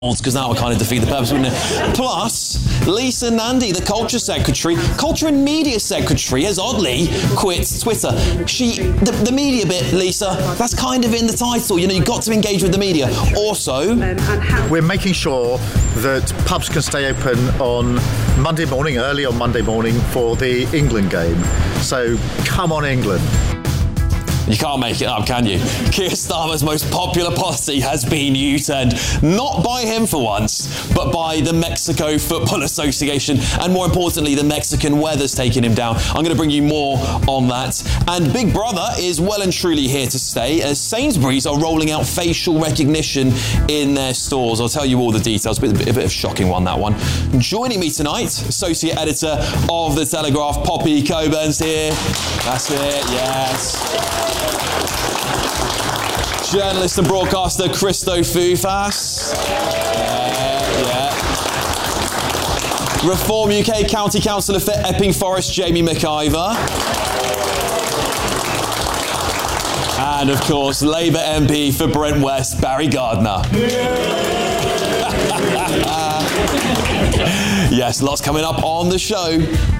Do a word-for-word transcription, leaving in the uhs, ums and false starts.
because that would kind of defeat the purpose, wouldn't it? Plus, Lisa Nandy, the Culture Secretary, Culture and Media Secretary, has oddly quit Twitter. She, the, the media bit, Lisa, that's kind of in the title. You know, you've got to engage with the media. Also, we're making sure that pubs can stay open on Monday morning, early on Monday morning, for the England game. So, come on, England. You can't make it up, can you? Keir Starmer's most popular policy has been U-turned. Not by him for once, but by the Mexico Football Association. And more importantly, the Mexican weather's taking him down. I'm going to bring you more on that. And Big Brother is well and truly here to stay, as Sainsbury's are rolling out facial recognition in their stores. I'll tell you all the details. A bit, a bit of a shocking one, that one. Joining me tonight, Associate Editor of The Telegraph, Poppy Coburn's here. That's it, yes. Journalist and broadcaster Christo Foufas. Yeah, yeah. Reform U K County Councillor for Epping Forest, Jamie McIver. And of course, Labour M P for Brent West, Barry Gardner. Yes, lots coming up on the show.